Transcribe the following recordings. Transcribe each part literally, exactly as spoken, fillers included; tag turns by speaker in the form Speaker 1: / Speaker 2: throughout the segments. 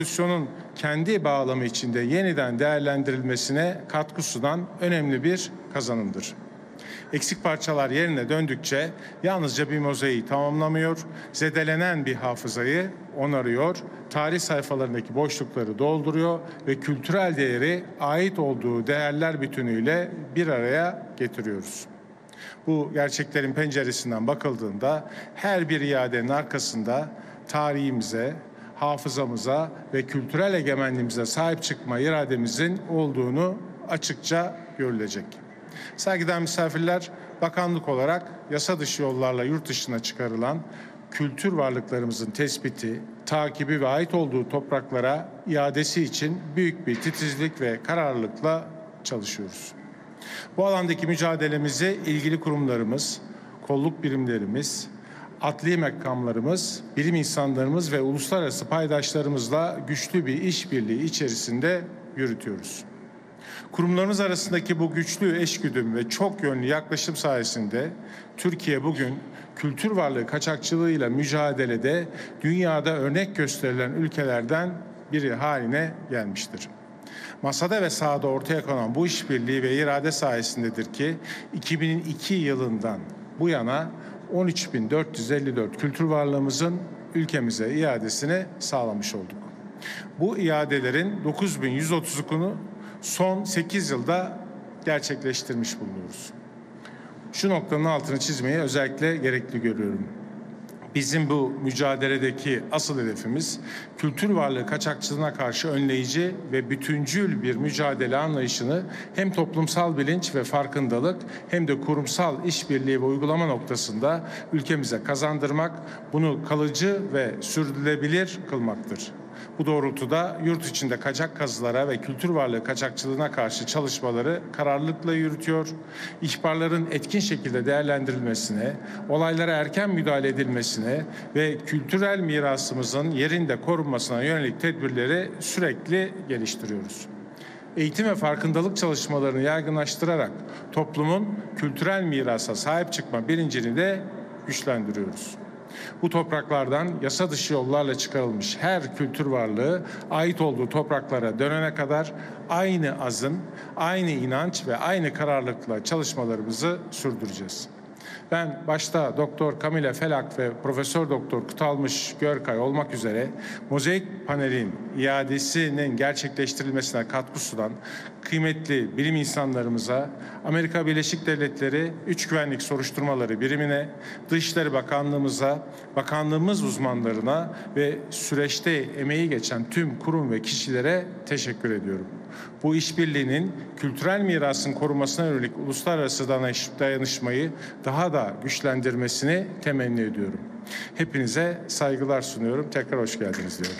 Speaker 1: Konstitusyo'nun kendi bağlamı içinde yeniden değerlendirilmesine katkı sunan önemli bir kazanımdır. Eksik parçalar yerine döndükçe yalnızca bir mozaiği tamamlamıyor, zedelenen bir hafızayı onarıyor, tarih sayfalarındaki boşlukları dolduruyor ve kültürel değeri ait olduğu değerler bütünüyle bir araya getiriyoruz. Bu gerçeklerin penceresinden bakıldığında her bir iadenin arkasında tarihimize, hafızamıza ve kültürel egemenliğimize sahip çıkma irademizin olduğunu açıkça görülecek. Saygıdeğer misafirler, bakanlık olarak yasa dışı yollarla yurt dışına çıkarılan kültür varlıklarımızın tespiti, takibi ve ait olduğu topraklara iadesi için büyük bir titizlik ve kararlılıkla çalışıyoruz. Bu alandaki mücadelemizi ilgili kurumlarımız, kolluk birimlerimiz, adli makamlarımız, bilim insanlarımız ve uluslararası paydaşlarımızla güçlü bir işbirliği içerisinde yürütüyoruz. Kurumlarımız arasındaki bu güçlü eşgüdüm ve çok yönlü yaklaşım sayesinde Türkiye bugün kültür varlığı kaçakçılığıyla mücadelede dünyada örnek gösterilen ülkelerden biri haline gelmiştir. Masada ve sahada ortaya konan bu işbirliği ve irade sayesindedir ki iki bin iki yılından bu yana on üç bin dört yüz elli dört kültür varlığımızın ülkemize iadesini sağlamış olduk. Bu iadelerin dokuz bin yüz otuzunu son sekiz yılda gerçekleştirmiş bulunuyoruz. Şu noktanın altını çizmeyi özellikle gerekli görüyorum. Bizim bu mücadeledeki asıl hedefimiz kültür varlığı kaçakçılığına karşı önleyici ve bütüncül bir mücadele anlayışını hem toplumsal bilinç ve farkındalık hem de kurumsal işbirliği ve uygulama noktasında ülkemize kazandırmak, bunu kalıcı ve sürdürülebilir kılmaktır. Bu doğrultuda yurt içinde kaçak kazılara ve kültür varlığı kaçakçılığına karşı çalışmaları kararlılıkla yürütüyor, ihbarların etkin şekilde değerlendirilmesine, olaylara erken müdahale edilmesine ve kültürel mirasımızın yerinde korunmasına yönelik tedbirleri sürekli geliştiriyoruz. Eğitim ve farkındalık çalışmalarını yaygınlaştırarak toplumun kültürel mirasa sahip çıkma bilincini de güçlendiriyoruz. Bu topraklardan yasa dışı yollarla çıkarılmış her kültür varlığı ait olduğu topraklara dönene kadar aynı azım, aynı inanç ve aynı kararlılıkla çalışmalarımızı sürdüreceğiz. Ben başta Doktor Kamile Felak ve Profesör Doktor Kutalmış Görkay olmak üzere mozaik panelin iadesinin gerçekleştirilmesine katkı sunan kıymetli bilim insanlarımıza, Amerika Birleşik Devletleri İç Güvenlik Soruşturmaları Birimine, Dışişleri Bakanlığımıza, bakanlığımız uzmanlarına ve süreçte emeği geçen tüm kurum ve kişilere teşekkür ediyorum. Bu işbirliğinin kültürel mirasın korunmasına yönelik uluslararası dayanışmayı daha da güçlendirmesini temenni ediyorum. Hepinize saygılar sunuyorum. Tekrar hoş geldiniz diyorum.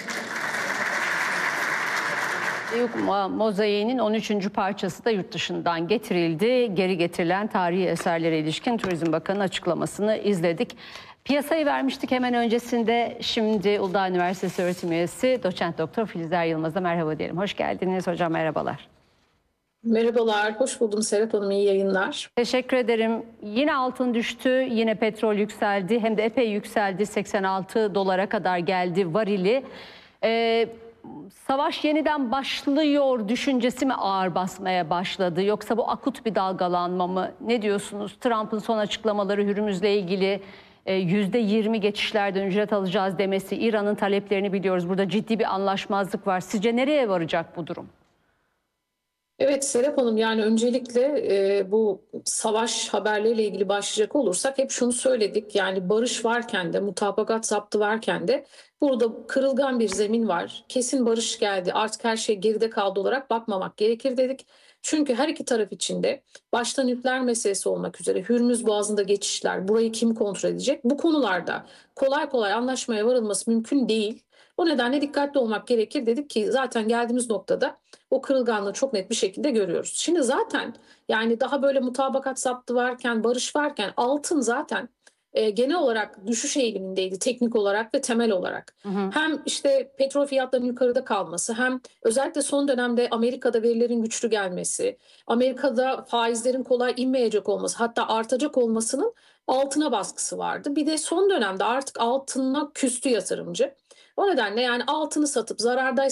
Speaker 2: Mozaiğinin on üçüncü parçası da yurt dışından getirildi. Geri getirilen tarihi eserlere ilişkin Turizm Bakanı açıklamasını izledik. Piyasayı vermiştik hemen öncesinde. Şimdi Uludağ Üniversitesi öğretim üyesi Doçent Doktor Filizer Yılmaz'a merhaba diyelim. Hoş geldiniz hocam, merhabalar.
Speaker 3: Merhabalar, hoş buldum Serap Hanım, iyi yayınlar.
Speaker 2: Teşekkür ederim. Yine altın düştü, yine petrol yükseldi. Hem de epey yükseldi, seksen altı dolara kadar geldi varili. Ee, savaş yeniden başlıyor düşüncesi mi ağır basmaya başladı? Yoksa bu akut bir dalgalanma mı? Ne diyorsunuz? Trump'ın son açıklamaları Hürmüz'le ilgili yüzde yirmi geçişlerden ücret alacağız demesi, İran'ın taleplerini biliyoruz. Burada ciddi bir anlaşmazlık var. Sizce nereye varacak bu durum?
Speaker 3: Evet Serap Hanım, yani öncelikle e, bu savaş haberleriyle ilgili başlayacak olursak hep şunu söyledik. Yani barış varken de, mutabakat zaptı varken de burada kırılgan bir zemin var. Kesin barış geldi, artık her şey geride kaldı olarak bakmamak gerekir dedik. Çünkü her iki taraf için de başta nükleer meselesi olmak üzere Hürmüz Boğazı'nda geçişler, burayı kim kontrol edecek? Bu konularda kolay kolay anlaşmaya varılması mümkün değil. O nedenle dikkatli olmak gerekir dedik ki zaten geldiğimiz noktada o kırılganlığı çok net bir şekilde görüyoruz. Şimdi zaten yani daha böyle mutabakat zaptı varken, barış varken altın zaten e, genel olarak düşüş eğilimindeydi teknik olarak ve temel olarak. Hı hı. Hem işte petrol fiyatlarının yukarıda kalması, hem özellikle son dönemde Amerika'da verilerin güçlü gelmesi, Amerika'da faizlerin kolay inmeyecek olması, hatta artacak olmasının altına baskısı vardı. Bir de son dönemde artık altına küstü yatırımcı. O nedenle yani altını satıp zarardaysa